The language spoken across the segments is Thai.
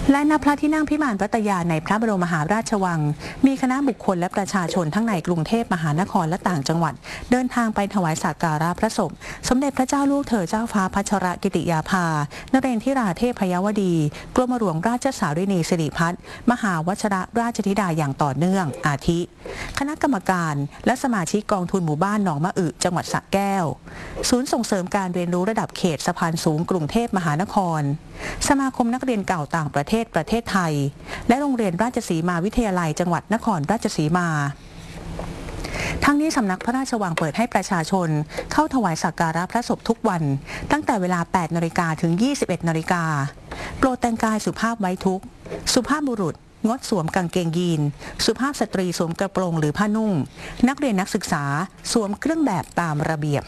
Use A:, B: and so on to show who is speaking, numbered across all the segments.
A: และณพระที่นั่งพิมานรัตยาในพระบรมมหาราชวังมีคณะบุคคลและประชาชนทั้งในกรุงเทพมหานครและต่างจังหวัดเดินทางไปถวายสักการะพระศพสมเด็จพระเจ้าลูกเธอเจ้าฟ้าพัชรกิติยาภานเรนทิราเทพยวดีกรมหลวงราชสารินีสิริพัฒน์มหาวชิรราชธิดาอย่างต่อเนื่องอาทิคณะกรรมการและสมาชิกกองทุนหมู่บ้านหนองมะอึจังหวัดสระแก้วศูนย์ส่งเสริมการเรียนรู้ระดับเขตสะพานสูงกรุงเทพมหานครสมาคมนักเรียนเก่าต่างประเทศไทยและโรงเรียนราชสีมาวิทยาลัยจังหวัดนครราชสีมาทั้งนี้สำนักพระราชวังเปิดให้ประชาชนเข้าถวายสักการะพระศพทุกวันตั้งแต่เวลา 8 นาฬิกาถึง 21 นาฬิกาโปรดแต่งกายสุภาพไว้ทุกข์สุภาพบุรุษงดสวมกางเกงยีนสุภาพสตรีสวมกระโปรงหรือผ้านุ่งนักเรียนนักศึกษาสวมเครื่องแบบตามระเบียบ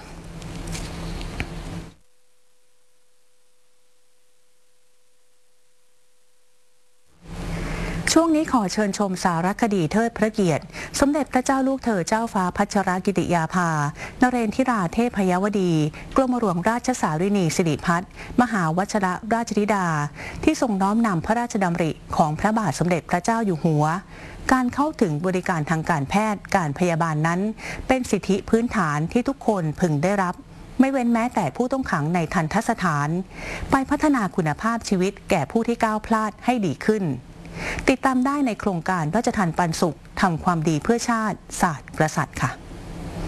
A: ช่วงนี้ขอเชิญชมสารคดีเทิดพระเกียรติสมเด็จพระเจ้าลูกเธอเจ้าฟ้าพัชรกิติยาภานเรนทิราเทพยวดีกรมหลวงราชสารินีสิริพัฒน์มหาวชิรราชธิดาที่ทรงน้อมนำพระราชดำริของพระบาทสมเด็จพระเจ้าอยู่หัวการเข้าถึงบริการทางการแพทย์การพยาบาลนั้นเป็นสิทธิพื้นฐานที่ทุกคนพึงได้รับไม่เว้นแม้แต่ผู้ต้องขังในทัณฑสถานไปพัฒนาคุณภาพชีวิตแก่ผู้ที่ก้าวพลาดให้ดีขึ้นติดตามได้ในโครงการราชทัณฑ์ปันสุขทำความดีเพื่อชาติศาสตร์กษัตริย์ค่ะ